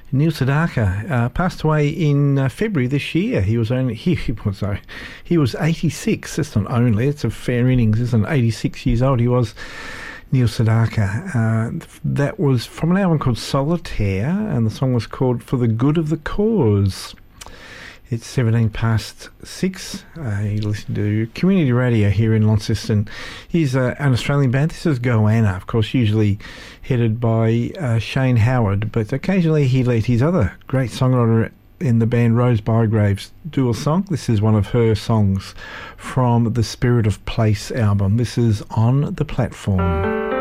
Neil Sedaka passed away in February this year. He was 86. That's not only, it's a fair innings, isn't it? 86 years old he was, Neil Sedaka. That was from an album called Solitaire, and the song was called For the Good of the Cause. It's 17 past 6. You listen to community radio here in Launceston. He's an Australian band. This is Goanna, of course, usually headed by Shane Howard, but occasionally he let his other great songwriter in the band, Rose Bygraves, do a song. This is one of her songs from the Spirit of Place album. This is On the Platform.